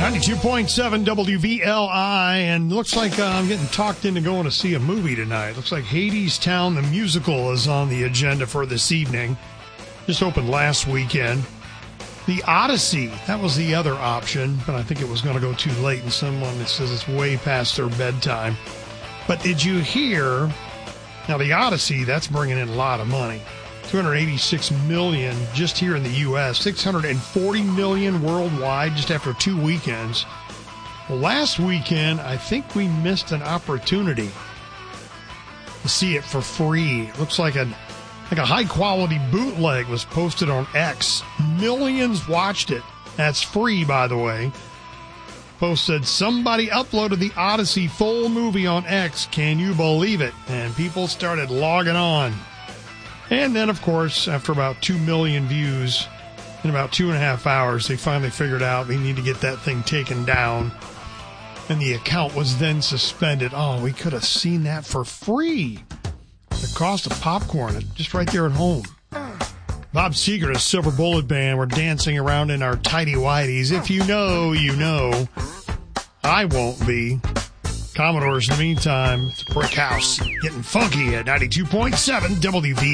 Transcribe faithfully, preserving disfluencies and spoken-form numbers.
ninety-two point seven W V L I, and looks like uh, I'm getting talked into going to see a movie tonight. Looks like Hadestown the Musical is on the agenda for this evening. Just opened last weekend. The Odyssey, that was the other option, but I think it was going to go too late, and someone that says it's way past their bedtime. But did you hear, now the Odyssey, that's bringing in a lot of money. two hundred eighty-six million dollars just here in the U S, six hundred forty million dollars worldwide just after two weekends. Well, last weekend, I think we missed an opportunity to see it for free. It looks like a like a high-quality bootleg was posted on X. Millions watched it. That's free, by the way. Post said, somebody uploaded the Odyssey full movie on X. Can you believe it? And people started logging on. And then, of course, after about two million views in about two and a half hours, they finally figured out they need to get that thing taken down. And the account was then suspended. Oh, we could have seen that for free. The cost of popcorn, just right there at home. Bob Seger and Silver Bullet Band were dancing around in our tighty-whities. If you know, you know. I won't be. Commodores, in the meantime, it's a brick house. Getting funky at ninety-two point seven W V.